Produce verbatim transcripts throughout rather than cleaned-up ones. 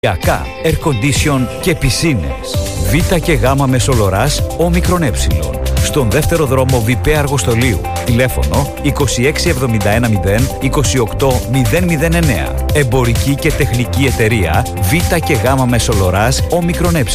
air condition και πισίνες. Β και Γ Μεσολοράς όμικρον ε. Στον δεύτερο δρόμο Βιπέ Αργοστολίου. Τηλέφωνο είκοσι έξι εβδομήντα ένα μηδέν είκοσι οκτώ μηδέν μηδέν εννέα. Εμπορική και τεχνική εταιρεία Β και Γ Μεσολοράς όμικρον ε.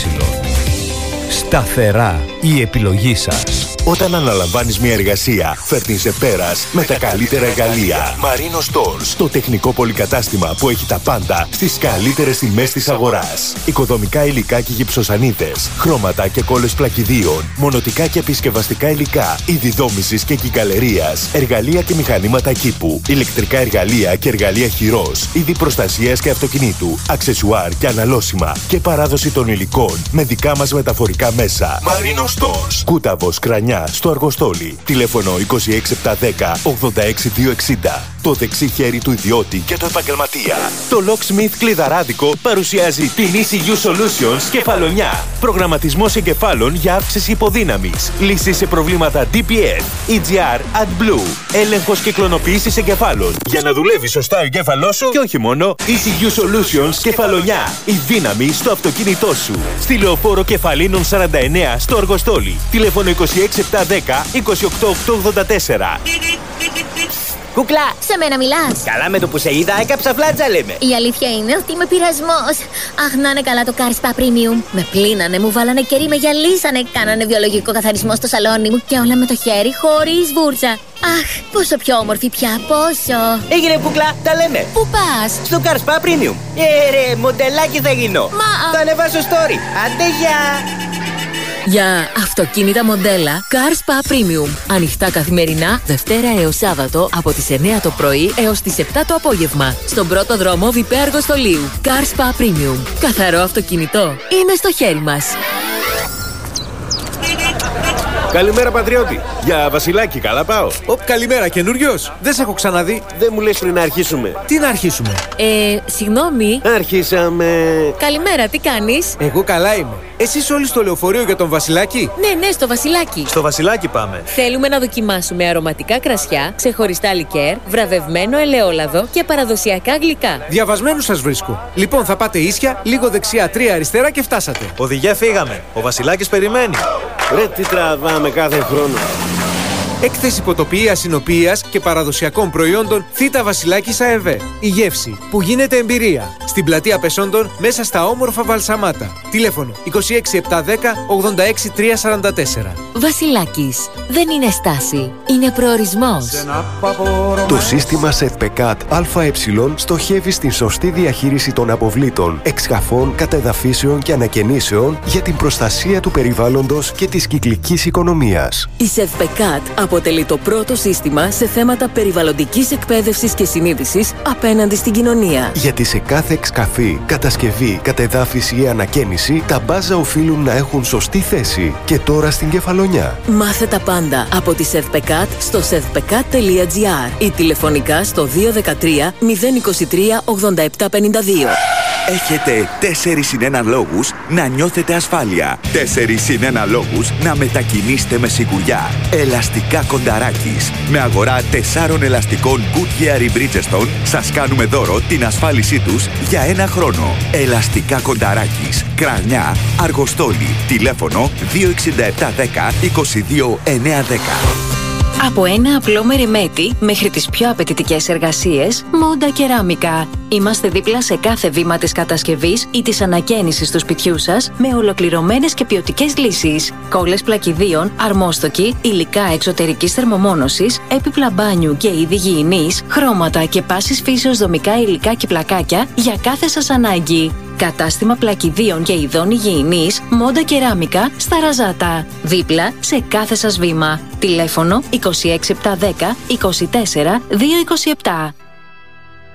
Σταθερά η επιλογή σας. Όταν αναλαμβάνεις μια εργασία, φέρνεις σε πέρας με τα καλύτερα εργαλεία. Marino Stores, το τεχνικό πολυκατάστημα που έχει τα πάντα στις καλύτερες τιμές της αγοράς. Οικοδομικά υλικά και γυψοσανίδες, χρώματα και κόλλες πλακιδίων, μονοτικά και επισκευαστικά υλικά, είδη δόμησης και κυκαλερίας, εργαλεία και μηχανήματα κήπου, ηλεκτρικά εργαλεία και εργαλεία χειρός, είδη προστασίας και αυτοκινήτου, αξεσουάρ και αναλώσιμα και παράδοση των υλικών με δικά μας μεταφορικά μέσα. Marino Stores, Κούταβος, Κρανιά, στο Αργοστόλι. Τηλέφωνο είκοσι έξι επτακόσια δέκα ογδόντα έξι διακόσια εξήντα. Το δεξί χέρι του ιδιώτη και του επαγγελματία. Το Locksmith Κλειδαράδικο παρουσιάζει την ι σι γιου Solutions Κεφαλονιά. Προγραμματισμός εγκεφάλων για αύξηση υποδύναμης. Λύσεις σε προβλήματα ντι πι εφ, ι τζι αρ, AdBlue. Έλεγχος και κλωνοποίησης εγκεφάλων. Για να δουλεύει σωστά ο εγκέφαλός σου και όχι μόνο, ι σι γιου Solutions Κεφαλονιά. Η δύναμη στο αυτοκίνητό σου. Στη Λεωφόρο Κεφαλίνων σαράντα εννέα στο Αργοστόλι. Τηλέφωνο είκοσι έξι επτακόσια δέκα είκοσι οκτώ οκτακόσια ογδόντα τέσσερα. Κούκλα, σε μένα μιλάς? Καλά, με το που σε είδα έκαψα φλάτσα, λέμε. Η αλήθεια είναι ότι είμαι πειρασμός. Αχ, να είναι καλά το Car Spa Premium. Με πλύνανε, μου βάλανε κερί, με γυαλίσανε. Κάνανε βιολογικό καθαρισμό στο σαλόνι μου και όλα με το χέρι, χωρίς βούρτσα. Αχ, πόσο πιο όμορφη πια, πόσο. Έγινε, Κούκλα, τα λέμε. Πού πας? Στο Car Spa Premium. Ε, ρε, μοντελάκι θα γίνω. Μα. Θα ανεβάσω story. Άντε, γεια. Για αυτοκίνητα μοντέλα Car Spa Premium. Ανοιχτά καθημερινά, Δευτέρα έως Σάββατο από τις εννέα το πρωί έως τις επτά το απόγευμα. Στον πρώτο δρόμο Βιπέ Αργοστολίου. Car Spa Premium. Καθαρό αυτοκίνητο είναι στο χέρι μας. Καλημέρα, πατριώτη. Για Βασιλάκι, καλά πάω. Ωπ, καλημέρα, καινούριος. Δεν σε έχω ξαναδεί. Δεν μου λες πριν να αρχίσουμε. Τι να αρχίσουμε? Ε, συγγνώμη. Αρχίσαμε. Καλημέρα, τι κάνεις? Εγώ καλά είμαι. Εσείς όλοι στο λεωφορείο για τον Βασιλάκι? Ναι, ναι, στο Βασιλάκι. Στο Βασιλάκι πάμε. Θέλουμε να δοκιμάσουμε αρωματικά κρασιά, ξεχωριστά λικέρ, βραβευμένο ελαιόλαδο και παραδοσιακά γλυκά. Διαβασμένους σας βρίσκω. Λοιπόν, θα πάτε ίσια, λίγο δεξιά, τρία αριστερά και φτάσατε. Οδηγέ, φύγαμε. Ο Βασιλάκης περιμένει. Ρε, τι τραβάμε κάθε χρόνο. Έκθεση υποτοποιίας, συνοποιίας και παραδοσιακών προϊόντων Θήτα Βασιλάκης ΑΕΒ. Η γεύση που γίνεται εμπειρία. Στην πλατεία Πεσόντων, μέσα στα όμορφα Βαλσαμάτα. Τηλέφωνο είκοσι έξι επτακόσια δέκα ογδόντα έξι τριακόσια σαράντα τέσσερα. Βασιλάκης. Δεν είναι στάση. Είναι προορισμός. Το σύστημα ΣΕΔΠΕΚΑΤ ΑΕ στοχεύει στην σωστή διαχείριση των αποβλήτων, εξκαφών, κατεδαφίσεων και ανακαινήσεων για την προστασία του περιβάλλοντος και της κυκλικής οικονομίας. Η ΣΕΔΠΕΚΑΤ αποτελεί το πρώτο σύστημα σε θέματα περιβαλλοντικής εκπαίδευσης και συνείδησης απέναντι στην κοινωνία. Γιατί σε κάθε εξκαφή, κατασκευή, κατεδάφιση ή ανακαίνιση, τα μπάζα οφείλουν να έχουν σωστή θέση. Και τώρα στην Κεφαλονιά. Μάθε τα πάντα από τη ΣΕΔΠΕΚΑΤ στο σεδπεκατ τελεία τζι άρ ή τηλεφωνικά στο δύο ένα τρία μηδέν είκοσι τρία ογδόντα επτά πενήντα δύο. Έχετε τέσσερις συν ένα λόγους να νιώθετε ασφάλεια. Τέσσερις συν ένα λόγους να μετακινήσετε με σιγουριά. Ελαστικά Κονταράκης. Με αγορά τεσσάρων ελαστικών Goodyear ή Bridgestone σας κάνουμε δώρο την ασφάλισή τους για ένα χρόνο. Ελαστικά Κονταράκης. Κρανιά, Αργοστόλι. Τηλέφωνο δύο έξι επτά δέκα είκοσι δύο εννιακόσια δέκα. Από ένα απλό μεριμέτι μέχρι τις πιο απαιτητικές εργασίες, Μόντα Κεράμικα. Είμαστε δίπλα σε κάθε βήμα της κατασκευής ή της ανακαίνησης του σπιτιού σας με ολοκληρωμένες και ποιοτικές λύσεις. Κόλλες πλακιδίων, αρμόστοκοι, υλικά εξωτερικής θερμομόνωσης, έπιπλα μπάνιου και είδη γυηνής, χρώματα και πάσης φύσεως δομικά υλικά και πλακάκια για κάθε σας ανάγκη. Κατάστημα πλακιδίων και ειδών υγιεινής, Μόντα Κεράμικα στα Ραζάτα. Δίπλα σε κάθε σας βήμα. Τηλέφωνο είκοσι έξι επτακόσια δέκα είκοσι τέσσερα διακόσια είκοσι επτά.